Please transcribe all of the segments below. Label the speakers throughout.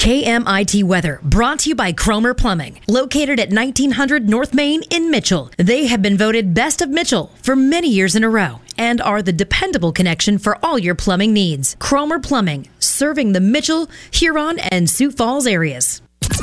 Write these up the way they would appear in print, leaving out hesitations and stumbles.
Speaker 1: KMIT weather brought to you by Cromer Plumbing, located at 1900 North Main in Mitchell. They have been voted Best of Mitchell for many years in a row and are the dependable connection for all your plumbing needs. Cromer Plumbing, serving the Mitchell, Huron, and Sioux Falls areas.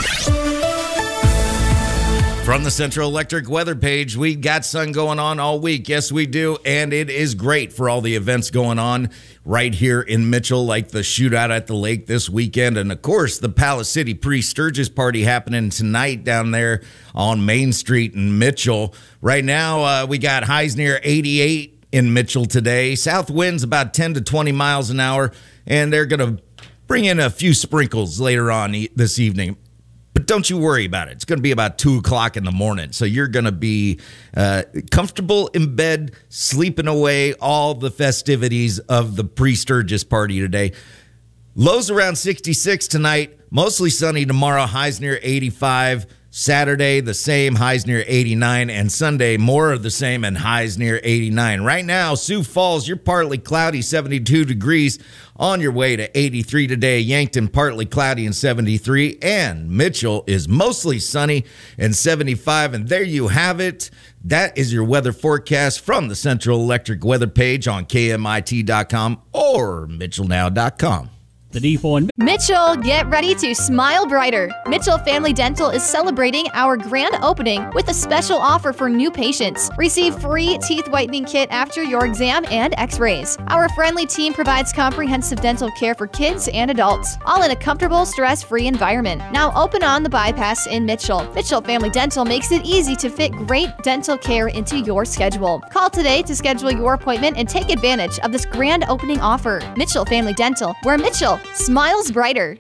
Speaker 2: From the Central Electric weather page, we got sun going on all week. Yes, we do. And it is great for all the events going on right here in Mitchell, like the shootout at the lake this weekend. And, of course, the Palace City Pre-Sturgis party happening tonight down there on Main Street in Mitchell. Right now, we got highs near 88 in Mitchell today. South winds about 10 to 20 miles an hour. And they're going to bring in a few sprinkles later on this evening. But don't you worry about it. It's going to be about 2 o'clock in the morning. So you're going to be comfortable in bed, sleeping away all the festivities of the Pre-Sturgis party today. Lows around 66 tonight. Mostly sunny tomorrow. Highs near 85. Saturday, the same, highs near 89, and Sunday, more of the same and highs near 89. Right now, Sioux Falls, you're partly cloudy, 72 degrees, on your way to 83 today. Yankton, partly cloudy and 73, and Mitchell is mostly sunny and 75, and there you have it. That is your weather forecast from the Central Electric weather page on KMIT.com or MitchellNow.com.
Speaker 3: The D4 and
Speaker 4: Mitchell, get ready to smile brighter. Mitchell Family Dental is celebrating our grand opening with a special offer for new patients. Receive free teeth whitening kit after your exam and x-rays. Our friendly team provides comprehensive dental care for kids and adults, all in a comfortable, stress-free environment. Now open on the bypass in Mitchell. Mitchell Family Dental makes it easy to fit great dental care into your schedule. Call today to schedule your appointment and take advantage of this grand opening offer. Mitchell Family Dental, where Mitchell smiles brighter.